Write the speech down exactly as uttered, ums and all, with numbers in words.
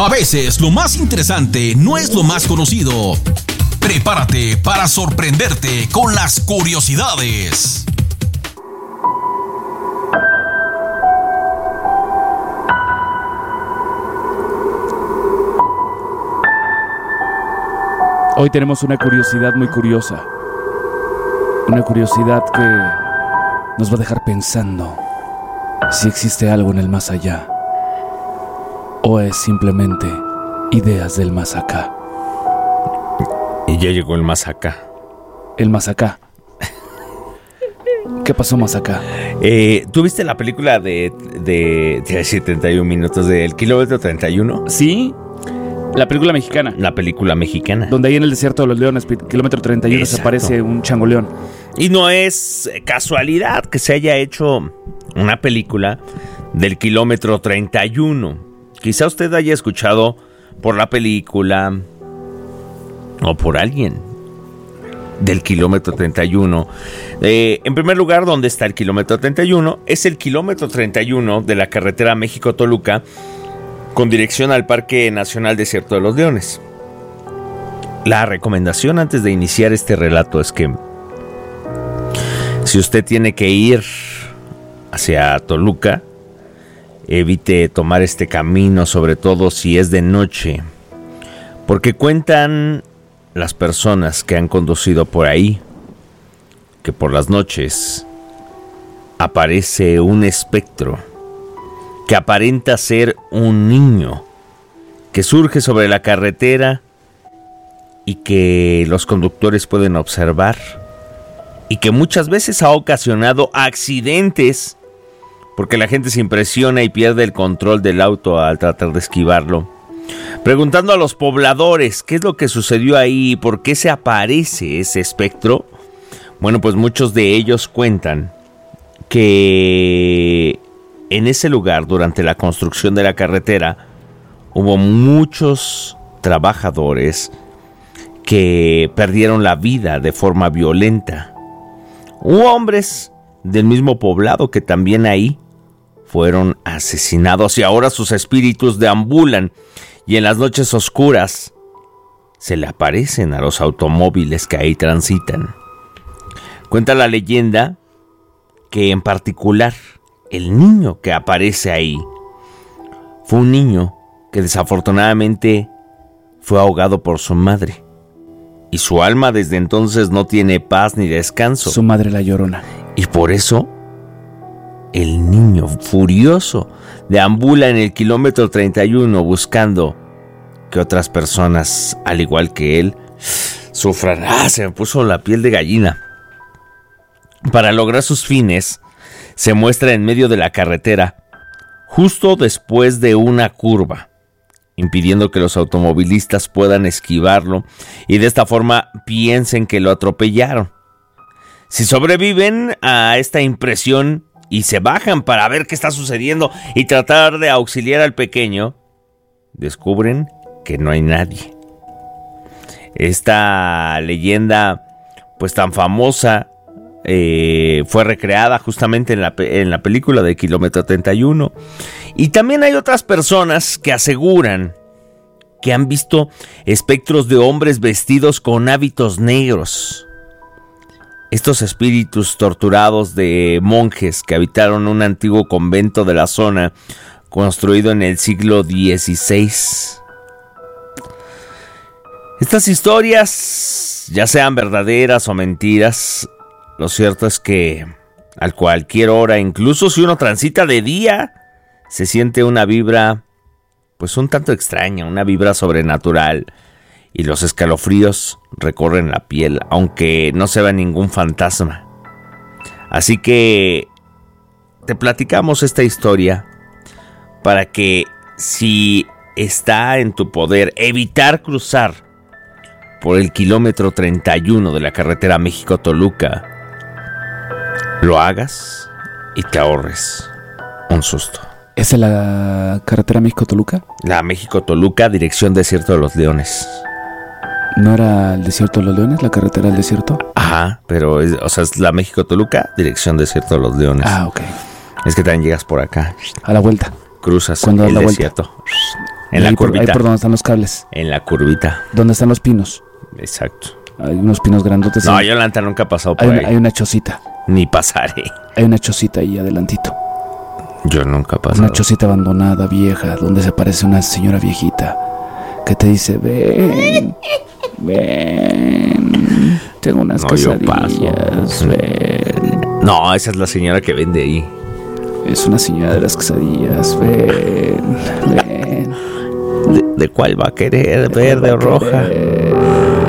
A veces lo más interesante no es lo más conocido. Prepárate para sorprenderte con las curiosidades. Hoy tenemos una curiosidad muy curiosa. Una curiosidad que nos va a dejar pensando si existe algo en el más allá o es simplemente ideas del más acá. Y ya llegó el más acá. El más acá. ¿Qué pasó más acá? Eh, ¿Tú viste la película de, de, de setenta y un minutos del kilómetro treinta y uno? Sí, la película mexicana. La película mexicana. Donde ahí en el desierto de los leones, kilómetro treinta y uno, Exacto. se aparece un changoleón. Y no es casualidad que se haya hecho una película del kilómetro treinta y uno. Quizá usted haya escuchado por la película o por alguien del kilómetro treinta y uno. Eh, en primer lugar, ¿dónde está el kilómetro treinta y uno? Es el kilómetro treinta y uno de la carretera México-Toluca con dirección al Parque Nacional Desierto de los Leones. La recomendación antes de iniciar este relato es que si usted tiene que ir hacia Toluca, evite tomar este camino, sobre todo si es de noche, porque cuentan las personas que han conducido por ahí que por las noches aparece un espectro que aparenta ser un niño que surge sobre la carretera y que los conductores pueden observar y que muchas veces ha ocasionado accidentes porque la gente se impresiona y pierde el control del auto al tratar de esquivarlo. Preguntando a los pobladores qué es lo que sucedió ahí y por qué se aparece ese espectro, bueno, pues muchos de ellos cuentan que en ese lugar, durante la construcción de la carretera, hubo muchos trabajadores que perdieron la vida de forma violenta. Hubo hombres del mismo poblado que también ahí fueron asesinados y ahora sus espíritus deambulan y en las noches oscuras se le aparecen a los automóviles que ahí transitan. Cuenta la leyenda que en particular el niño que aparece ahí fue un niño que desafortunadamente fue ahogado por su madre. Y su alma desde entonces no tiene paz ni descanso. Su madre la Llorona. Y por eso, el niño furioso deambula en el kilómetro treinta y uno buscando que otras personas, al igual que él, sufran. ¡Ah! Se me puso la piel de gallina. Para lograr sus fines, se muestra en medio de la carretera, justo después de una curva, impidiendo que los automovilistas puedan esquivarlo y de esta forma piensen que lo atropellaron. Si sobreviven a esta impresión y se bajan para ver qué está sucediendo y tratar de auxiliar al pequeño, descubren que no hay nadie. Esta leyenda, pues tan famosa, eh, fue recreada justamente en la, en la película de Kilómetro treinta y uno. Y también hay otras personas que aseguran que han visto espectros de hombres vestidos con hábitos negros. Estos espíritus torturados de monjes que habitaron un antiguo convento de la zona, construido en el siglo dieciséis. Estas historias, ya sean verdaderas o mentiras, lo cierto es que a cualquier hora, incluso si uno transita de día, se siente una vibra, pues un tanto extraña, una vibra sobrenatural. Y los escalofríos recorren la piel, aunque no se vea ningún fantasma. Así que te platicamos esta historia para que, si está en tu poder evitar cruzar por el kilómetro treinta y uno de la carretera México-Toluca, lo hagas y te ahorres un susto. ¿Es la carretera México-Toluca? La México-Toluca, dirección Desierto de los Leones. ¿No era el Desierto de los Leones, la carretera del desierto? Ajá, pero es, o sea, es la México-Toluca, dirección Desierto de los Leones. Ah, ok. Es que también llegas por acá. A la vuelta. Cruzas ¿Cuándo el das la desierto. vuelta? En la ahí por, curvita. ahí por donde están los cables. En la curvita. ¿Dónde están los pinos? Exacto. Hay unos pinos grandotes. No, ahí. yo la neta nunca he pasado por hay, ahí. una, hay una chocita. Ni pasaré. Hay una chocita ahí adelantito. Yo nunca he pasado. Una chocita abandonada, vieja, donde se aparece una señora viejita que te dice, ven, ven, tengo unas No, yo quesadillas, ven. No, esa es la señora que vende ahí. Es una señora de las quesadillas, ven, ven. ¿De, de cuál va a querer? ¿Verde o roja? Querer?